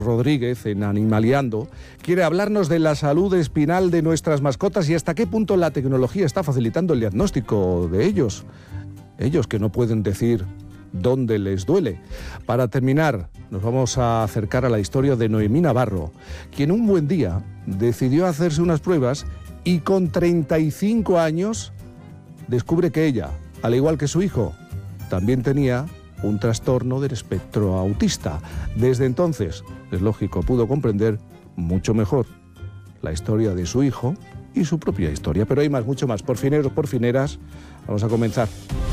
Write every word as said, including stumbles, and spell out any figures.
Rodríguez, en Animaliando, quiere hablarnos de la salud espinal de nuestras mascotas y hasta qué punto la tecnología está facilitando el diagnóstico de ellos. Ellos que no pueden decir dónde les duele. Para terminar, nos vamos a acercar a la historia de Noemí Navarro, quien un buen día decidió hacerse unas pruebas y con treinta y cinco años descubre que ella, al igual que su hijo, también tenía un trastorno del espectro autista. Desde entonces, es lógico, pudo comprender mucho mejor la historia de su hijo y su propia historia. Pero hay más, mucho más. Porfineros, porfineras, vamos a comenzar.